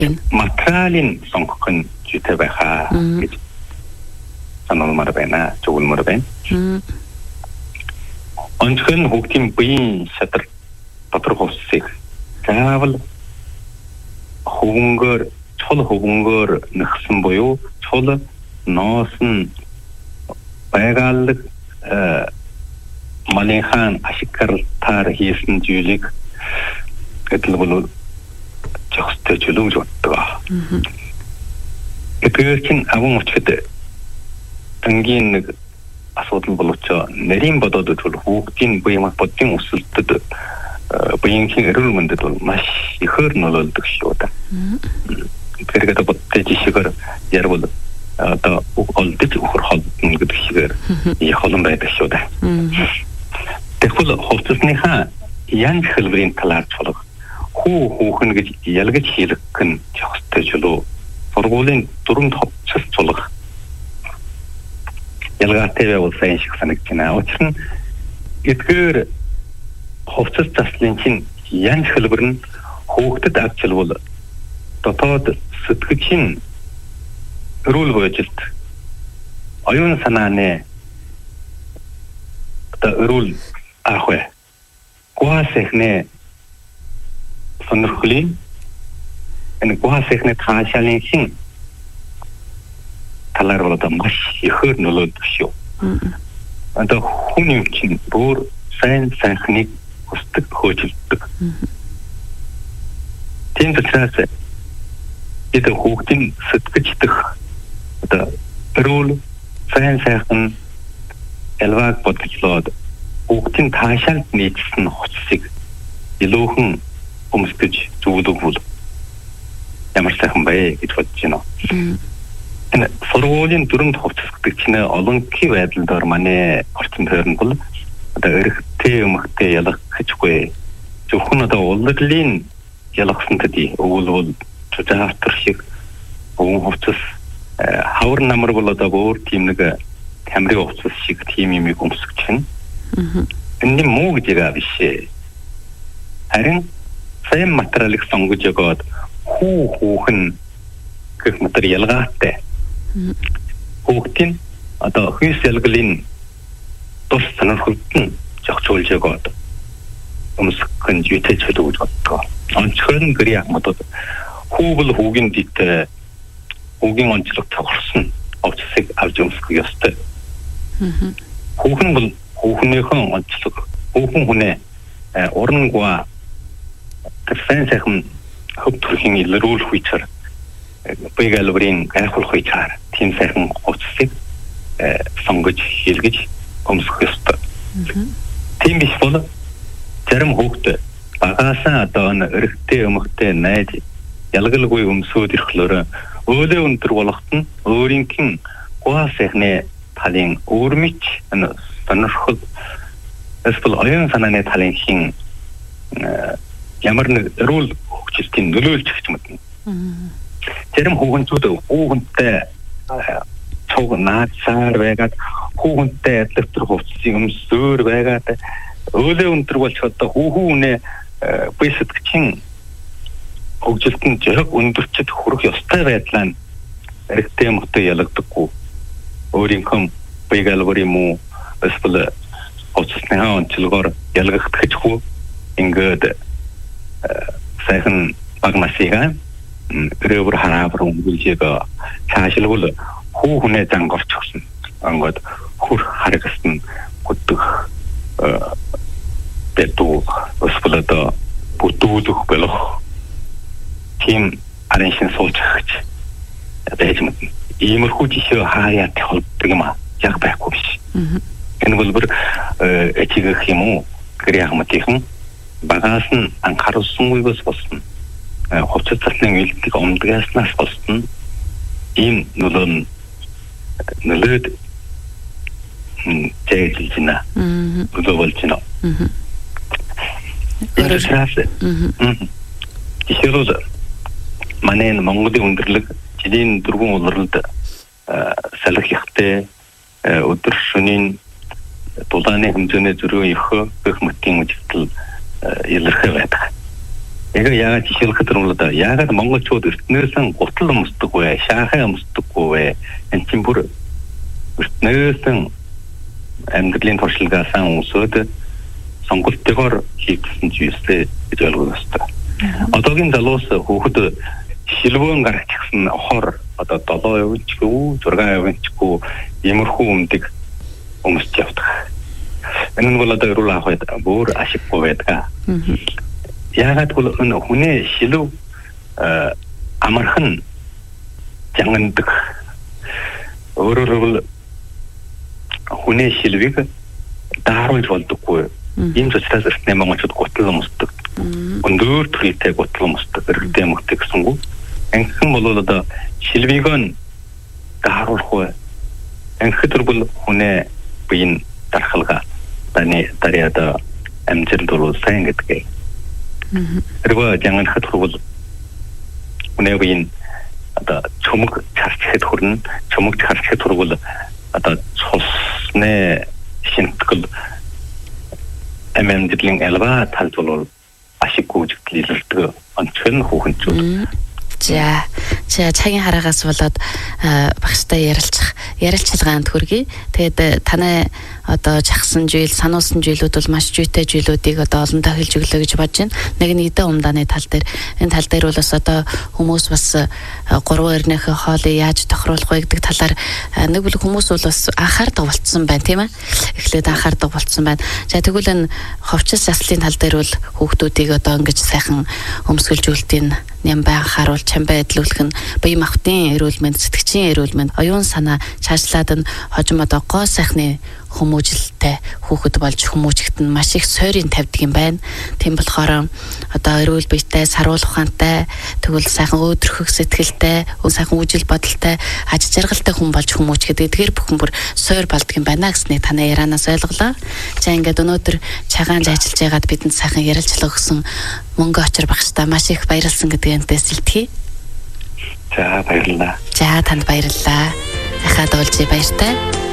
материалын сонгохын житэй байхаа гэж санаалмаар байна. Зөвлөмөр байна. Онцгой хүүхдийн биеийн шадар тодорхойлсыг заавал чул хөвөнгөөр нэгсэн буюу чул ноос нь байгаалаг малынхан ашиглалтаар хийсэн зүйлийг гэдэл бол зохистой чөлөөж боддог. Тэгэхээр чинь аван өчгөд ангийн нэг асуудал боловч нарийн бодоод бол хүүхдийн бие махбодын өсөлтөд биеийн эрүүл мэндэд бол маш ихээр нөлөөлдөг шүү дээ. Тэгэхээр бодтой жишгээр ярил одоо олдож өхөр холдно гэдэг чигээр яхолон байдаг шүү дээ. Тэгэхээр хувцасныхаа янз хэлбэрийн талаар чулга хүүхэн гэж ялгаж хийлгэх нь зохистой чулуу сургуулийн дөрөнд хувцас чулга ялгаатай байвал сайн шиг санагдаж байна. Учир нь эдгээр хувцас заслын чинь янз хэлбэр нь хүүхдэд авчилбал дотоод сэтгэгчийн эрүүл бойжилт оюун санааны эрүүл ахвэ гуасехнэ сонирхлын энэ гуасехнэ таашаалын хин талаар бол маш ихээр нөлөөлдөг шүү. Одоо хүний чинь бүр сайхныг хүсдэг хөөжилдөг. Тийм учраас это хүүхдийн сэтгэгчдэх одоо эрүүл сайхан элваг бодлоод хүүхдийн таашаалд нийцсэн хуцсыг илүүхэн өмсгөж зүгдүүл ямар сайхан бай гэж бодож байна. Энэ сургуулийн дөрөнд хувцас гэдэг чинь олон кий байдлаар манай орчин тойрон бол одоо эрэгтэй эмэгтэй ялах гэжгүй. Зөвхөн одоо улирлын ялгсан төдий өгвөл чудаатар шиг өвөн хувцас хавар намар бол одоо өөр тийм нэг камерын хувцас шиг тийм юм өмсөж чинь. Энэ муу гэж байгаа биш. Харин сайн материалыг сонгож өгөөд хүүхэн гэх мэт ялгаатай. Хүүхдийн одоо хүйс ялгалын тус сонирхолтой зохицуулж өгөөд өмсөх нь юутай ч хэлж боддог. Онцгой гэрээ хамтад хүүбэл хүүгийн дэт хүүгийн онцлог тавхарсан овцсыг авч өмсөх ёстой. Хүүхэн бол хүүхнийхэн онцлог хүүхэн хүнээ урангуа тэрсэн хөв төрхийн илрүүл хүчээр бэгэлбрийн гайхуулах хүчээр тийм сайхан овцсыг сонгож хийлгэж өмсөх ёстой. Тийм биш бол зарим хүүхд багаасаа одоо эрэгтэй эмэгтэй найз ялгалгүй өмсөд ирэхлээр өөлөө өндөр болохт нь өөрийнхэн гуасехны талын өөрмөч сонирхол эсвэл оюун санааны талын хин ямар нэг эрүүл хөгжилтийн нөлөөлж өгч мэднэ. Зарим хүүхэнтэй цог наацаар байгаад хүүхэнтэй электр хувцсыг өмсөөр байгаад өөлөө өндөр болж одоо хүүхүүнээ бисэтгэн хөгжилтөнд зэрэг өндөрчд хүрэх ёстой байдлаа эрэгтэй эмэгтэй ялгадаггүй. Өөрийнхөө бэгэлбэр юм уу эсвэл хувцасны онцлогоор ялгагдчихгүй ингээд сайхан баг насыгаа гэрээр хараабар өнгөлжийг цаашлгул хүүхнээ зангорч өгсөн. Ангод хүр харагсан гүдэх бэтүү өсвөлөдө бүтүүлэх болох тийм ареншин суулжгаач байж мэднэ. Иймэрхүү жишээ хаяат холбдог юм аа. Яг байхгүй биш. Энэ бол бүр этигэх юм уу? Гэрээ хамтынхан багаас нь анхааруулсангүйгээс болсон. Хувцас заслын үйлдэлийг омдгааснаас болсон ийм нөлөөд зэйдэж байна. Болж байна. Жишээлбэл манай Монголын өндөрлөг жилийн дөрвөн улирлд салхи ихтэй өдөр шөнийн дулааны хэмжээний зөрүү их гэх мэтийн үжилтэл илэрхий байдаг. яг яагаад жишээлхэд бол яагаад монголчууд эртнээсэн гутал өмсдөг вэ? Шаахаа өмсдөггүй вэ? Энэ чинь бүр эртнээсэн амьдралын туршлагаа сайн өмсөд сонголтоор хийгдсэн зүйлсээ гэж ойлгох ёстой. Одоогийн залуус хүүхэд шилбэн гарчихсан хор одоо 7% ч гүү 6% ч гүү иймэрхүү өмдөг өмсч явдаг. Энэ нь бол одоо эрүүл ахуйд бүр ашиггүй байдаг. Яагаад гэвэл хүний шилв амархан жангандаг. Өөрөөр хэлбэл хүний шилвийг дааруулж болдоггүй. Ийм ч учраас эртний монголчууд гутал өмсдөг. Өндөр төрөлтэй гутал өмсдөг. Эрэгтэй эмэгтэй гэсэнгүү. Анхны бол одоо шилвийг нь дааруулах вэ. Анхны бол хүний биеийн дархалгаа дарьяада амжилт бол сайн гэдэг. 그리고 장안хад хүрвэл үнэвийн одоо чумг чарчхэд хүрнэ чумг чарчхэд хүрвэл одоо цусны шинтгэл амжилтын элба талж бол ашиггүй зүйлэлдэг онцгой хүүхэнчүүд. За цагийн хараагаас болоод багштай ярилцлагаанд хүргэе. Тэгээд танай одоо жагсан жийл, сануулсан жилүүд бол маш зүйтэй жилүүдийг одоо олондоо хэлж өглөө гэж бодож байна. Нэг нь эдэн умдааны тал дээр. Энэ тал дээр бол бас одоо хүмүүс бас 3 өрнөөхөө хоолыг яаж тохируулах вэ гэдэг талаар нэг бүлэг хүмүүс бол бас анхаардаг болцсон байна, тийм ээ. Эхлээд анхаардаг болцсон байна. За тэгвэл энэ ховчис заслын тал дээр бол хүүхдүүдийг одоо ингэж сайхан өмсгөлжүүлтийн нямбай анхааруул, чамбай эдлүүлэх нь бие махбодын эрүүл мэнд, сэтгчийн эрүүл мэнд, оюун санаа чаашлаад нь хожим одоо гоо сайхны хүмүүжлэлтэй хүүхэд болж хүмүүжигт нь маш их сойрын тавьдаг юм байна. Тийм болохоор одоо эрүүл биетэй, саруул ухаантай, тэгвэл сайхан өөдрөхөх сэтгэлтэй, сайхан үжил бодолтой, аж жаргалтай хүн болж хүмүүжихэд эдгээр бүхэн бүр сойр болдог юм байна гэснийг танай ярианаас ойлголоо. За ингээд өнөөдөр цагаан ажиллаж байгаад бидэнд сайхан ярилцлага өгсөн мөнгө очир багштай маш их баярлсан гэдгээс илтгэе. За баярлалаа. За танд баярлалаа. Ахаад олж баяртай.